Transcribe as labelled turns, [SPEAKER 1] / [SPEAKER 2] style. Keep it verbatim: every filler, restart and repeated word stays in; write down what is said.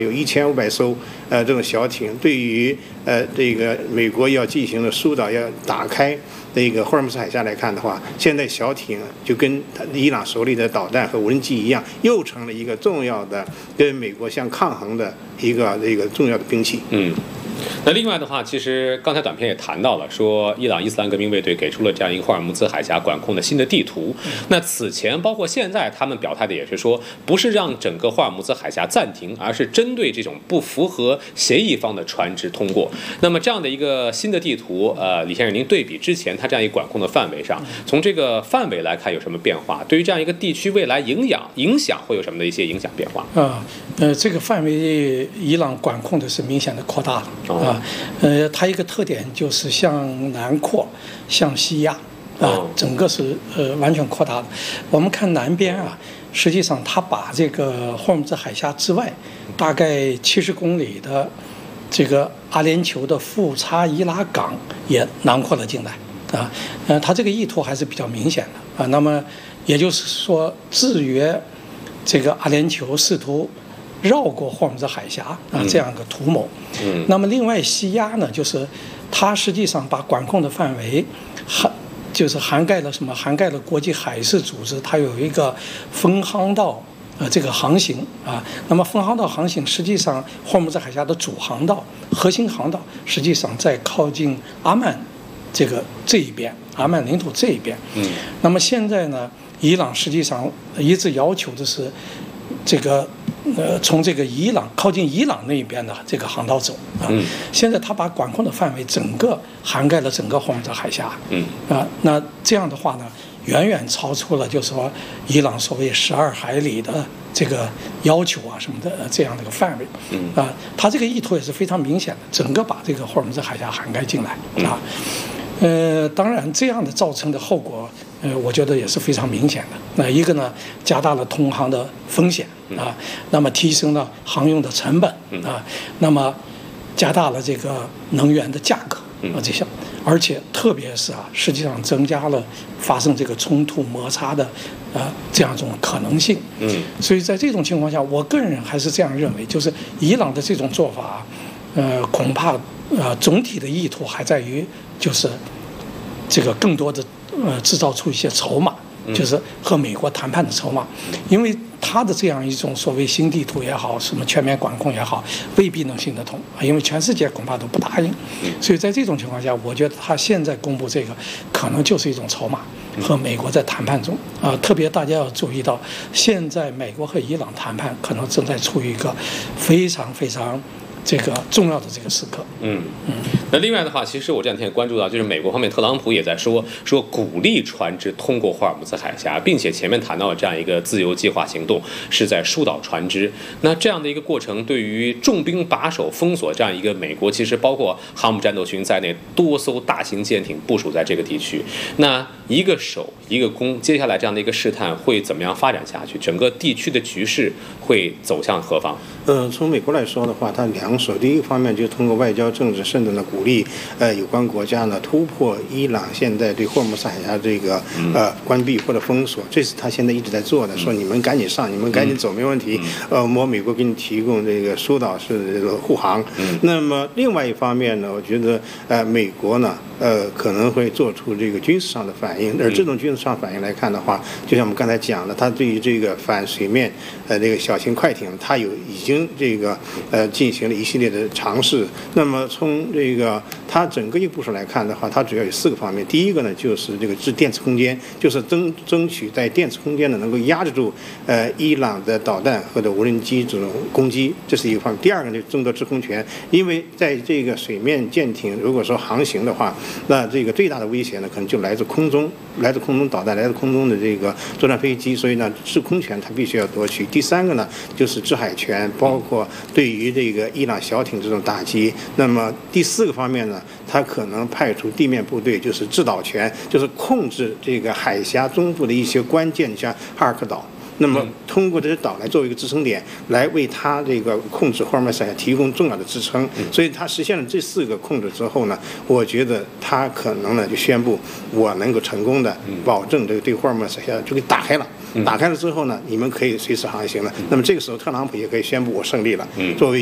[SPEAKER 1] 有一千五百艘呃这种小艇，对于呃这个美国要进行的疏导，要打开这个霍尔木兹海峡来看的话，现在小艇就跟伊朗手里的导弹和无人机一样，又成了一个重要的跟美国相抗衡的一个这个重要的兵器。
[SPEAKER 2] 嗯。那另外的话，其实刚才短片也谈到了，说伊朗伊斯兰革命卫队给出了这样一个霍尔木兹海峡管控的新的地图。那此前包括现在，他们表态的也是说，不是让整个霍尔木兹海峡暂停，而是针对这种不符合协议方的船只通过。那么这样的一个新的地图，呃，李先生，您对比之前它这样一个管控的范围上，从这个范围来看有什么变化？对于这样一个地区未来影响影响会有什么的一些影响变化？
[SPEAKER 3] 啊，呃，这个范围伊朗管控的是明显的扩大了。啊，呃，它一个特点就是向南扩，向西压，啊，整个是呃完全扩大了。我们看南边啊，实际上它把这个霍尔木兹海峡之外，大概七十公里的这个阿联酋的富查伊拉港也囊括了进来，啊，呃，它这个意图还是比较明显的啊。那么也就是说，制约这个阿联酋试图绕过霍尔木兹海峡啊，这样一个图谋。嗯，那么另外西压呢，就是它实际上把管控的范围涵就是涵盖了什么？涵盖了国际海事组织，它有一个封航道呃这个航行啊。那么封航道航行实际上霍尔木兹海峡的主航道、核心航道实际上在靠近阿曼这个这一边，阿曼领土这一边。嗯，那么现在呢，伊朗实际上一直要求的是这个。呃，从这个伊朗靠近伊朗那一边的这个航道走啊，嗯、现在他把管控的范围整个涵盖了整个霍尔木兹海峡，嗯啊，那这样的话呢，远远超出了就是说伊朗所谓十二海里的这个要求啊什么的这样的一个范围，嗯啊，他这个意图也是非常明显的，整个把这个霍尔木兹海峡涵盖进来啊。呃，当然，这样的造成的后果，呃，我觉得也是非常明显的。那一个呢，加大了通航的风险啊，那么提升了航用的成本啊，那么加大了这个能源的价格啊，这些，而且特别是啊，实际上增加了发生这个冲突摩擦的啊这样一种可能性。嗯，所以在这种情况下，我个人还是这样认为，就是伊朗的这种做法，呃，恐怕呃总体的意图还在于就是这个更多的呃制造出一些筹码，就是和美国谈判的筹码，因为他的这样一种所谓新地图也好，什么全面管控也好，未必能行得通，因为全世界恐怕都不答应。所以在这种情况下，我觉得他现在公布这个可能就是一种筹码，和美国在谈判中啊，特别大家要注意到，现在美国和伊朗谈判可能正在处于一个非常非常这个重要的这个时刻。嗯
[SPEAKER 2] 嗯。那另外的话，其实我这两天也关注到，就是美国方面特朗普也在说说鼓励船只通过霍尔木兹海峡，并且前面谈到了这样一个自由计划行动是在疏导船只。那这样的一个过程，对于重兵把守封锁这样一个美国，其实包括航母战斗群在内多艘大型舰艇部署在这个地区，那一个守一个攻，接下来这样的一个试探会怎么样发展下去？整个地区的局势会走向何方？
[SPEAKER 1] 呃，从美国来说的话，它两手，第一个方面就是通过外交政治，甚至呢鼓励呃有关国家呢突破伊朗现在对霍尔木兹海峡这个呃关闭或者封锁，这是他现在一直在做的，说你们赶紧上，你们赶紧走，没问题。呃，我美国给你提供这个疏导式这个护航。那么另外一方面呢，我觉得呃美国呢呃可能会做出这个军事上的反应，而这种军事上反应来看的话，就像我们刚才讲的，它对于这个反水面呃这个小型快艇，它有已经这个呃进行了一系列的尝试。那么从这个它整个一部署来看的话，它主要有四个方面。第一个呢，就是这个制电磁空间，就是争争取在电磁空间呢能够压制住呃伊朗的导弹或者无人机这种攻击，这是一个方面。第二个呢，就争夺制空权，因为在这个水面舰艇如果说航行的话，那这个最大的威胁呢，可能就来自空中，来自空中导弹，来自空中的这个作战飞机，所以呢，制空权它必须要夺取。第三个呢，就是制海权，包括对于这个伊朗小艇这种打击。那么第四个方面呢，它可能派出地面部队，就是制导权，就是控制这个海峡中部的一些关键，像哈尔克岛。那么通过这些岛来作为一个支撑点，来为它这个控制霍尔木兹海峡提供重要的支撑。所以它实现了这四个控制之后呢，我觉得它可能呢就宣布我能够成功的保证这个对霍尔木兹海峡就给打开了。 打开了之后呢，你们可以随时航行了。那么这个时候，特朗普也可以宣布我胜利了。作为